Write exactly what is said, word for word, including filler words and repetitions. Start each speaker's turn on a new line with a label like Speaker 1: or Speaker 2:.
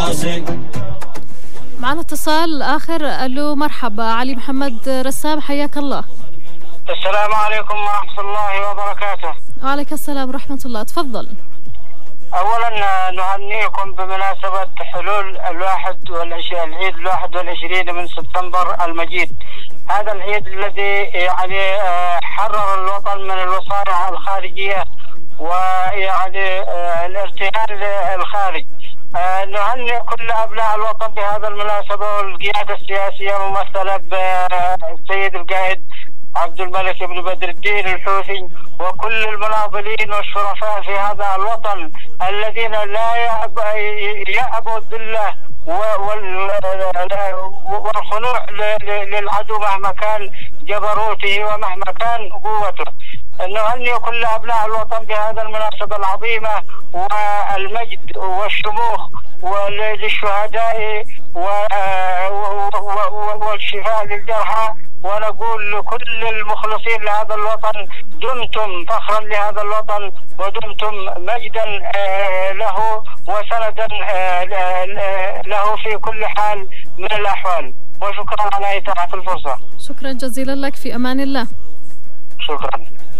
Speaker 1: راسي.
Speaker 2: معنا اتصال آخر. ألو مرحبا، علي محمد رسام، حياك الله.
Speaker 3: السلام عليكم ورحمة الله وبركاته.
Speaker 2: وعليك السلام ورحمة الله، تفضل.
Speaker 3: أولا نهنيكم بمناسبة حلول الواحد والعشرين العيد الواحد والعشرين من سبتمبر المجيد. هذا العيد الذي يعني حرر الوطن من الوصايا الخارجية ويعني الارتهان الخارج. نهنئ كل أبناء الوطن بهذا المناسبة، والقيادة السياسية ممثلة بالسيد القائد عبد الملك بن بدر الدين الحوثي، وكل المناضلين والشرفاء في هذا الوطن الذين لا يأبوا الذلة والخنوع للعدو مهما كان جبروته ومهما كان قوته. نهنئ كل أبناء الوطن بهذا المناسبة العظيمة، والمجد والشموخ وللشهداء والشفاء للجرحى. ونقول لكل المخلصين لهذا الوطن: دمتم فخرا لهذا الوطن، ودمتم مجدا له وسندا له في كل حال من الأحوال. وشكرا على إتاحة الفرصة.
Speaker 2: شكرا جزيلا لك، في أمان الله.
Speaker 3: شكرا.